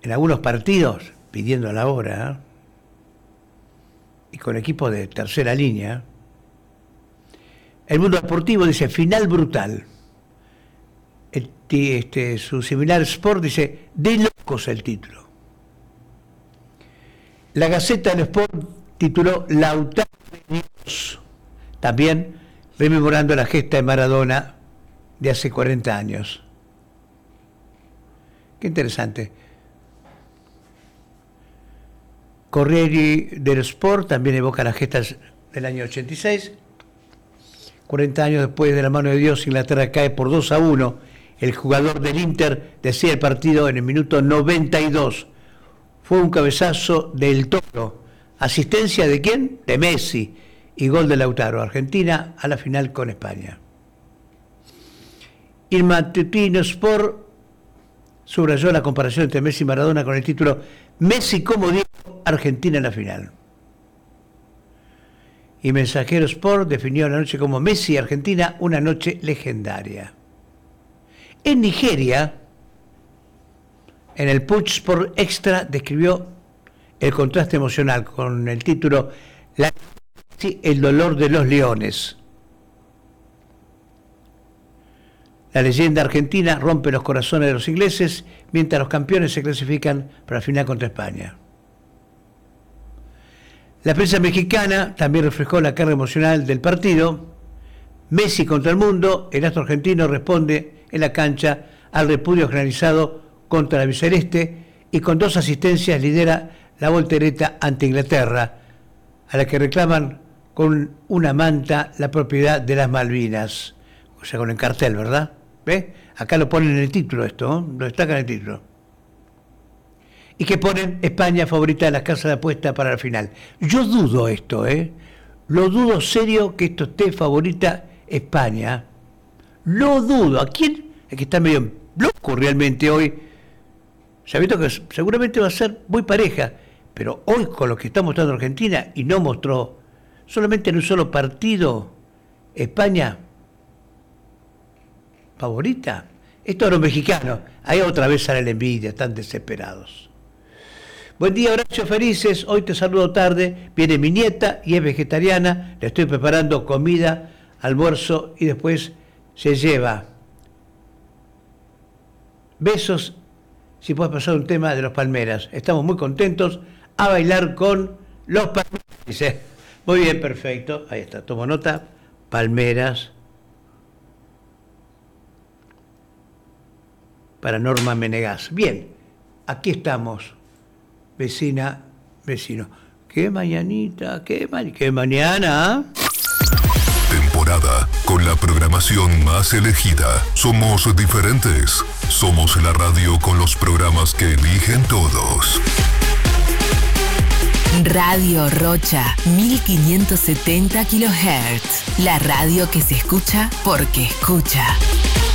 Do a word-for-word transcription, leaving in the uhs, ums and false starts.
en algunos partidos, pidiendo la hora, ¿eh? Y con equipos de tercera línea. El Mundo Deportivo dice, final brutal. Este, este, su similar Sport dice, de locos el título. La Gaceta del Sport tituló Lautaro de Dios, también rememorando la gesta de Maradona de hace cuarenta años. Qué interesante. Corriere dello Sport también evoca las gestas del año ochenta y seis. cuarenta años después, de la mano de Dios, Inglaterra cae por dos a uno. El jugador del Inter decía el partido en el minuto noventa y dos. Fue un cabezazo del Toro. ¿Asistencia de quién? De Messi. Y gol de Lautaro. Argentina a la final con España. Il Mattino Sport subrayó la comparación entre Messi y Maradona con el título Messi como Diego, Argentina en la final. Y Mensajero Sport definió la noche como Messi y Argentina, una noche legendaria. En Nigeria, en el Punch Sport Extra describió el contraste emocional con el título La el dolor de los leones. La leyenda argentina rompe los corazones de los ingleses mientras los campeones se clasifican para la final contra España. La prensa mexicana también reflejó la carga emocional del partido. Messi contra el mundo, el astro argentino responde en la cancha al repudio generalizado contra la albiceleste y con dos asistencias lidera la voltereta ante Inglaterra, a la que reclaman con una manta la propiedad de las Malvinas. O sea, con el cartel, ¿verdad? ¿Ve? Acá lo ponen en el título esto, ¿eh? Lo destacan en el título. Y que ponen España favorita de las casas de apuesta para la final. Yo dudo esto, ¿eh? Lo dudo serio que esto esté favorita España. Lo dudo. ¿A quién? Es que está medio loco realmente hoy. Se ha visto que seguramente va a ser muy pareja, pero hoy con lo que está mostrando Argentina, y no mostró solamente en un solo partido, España favorita. Esto de los mexicanos, ahí otra vez sale la envidia, están desesperados. Buen día, Horacio Felices, hoy te saludo tarde, viene mi nieta y es vegetariana, le estoy preparando comida, almuerzo y después se lleva. Besos, si puedes pasar un tema de los Palmeras, estamos muy contentos a bailar con los Palmeras, dice. Muy bien, perfecto, ahí está, tomo nota, Palmeras, para Norma Menegas. Bien, aquí estamos, vecina, vecino. Qué mañanita, qué, ma qué mañana. Temporada con la programación más elegida. Somos diferentes. Somos la radio con los programas que eligen todos. Radio Rocha, mil quinientos setenta kilohertz. La radio que se escucha porque escucha.